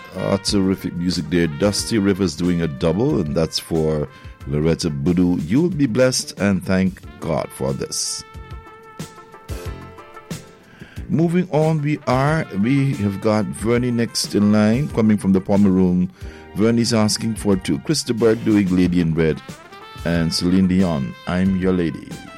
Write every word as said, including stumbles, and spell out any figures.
Uh, terrific music there. Dusty Rivers doing a double, and that's for Loretta Boudou. You'll be blessed, and thank God for this. Moving on, we are, we have got Vernie next in line, coming from the Pomeroon. Vernie's asking for two. Christa Burke doing Lady in Red, and Celine Dion, I'm Your Lady.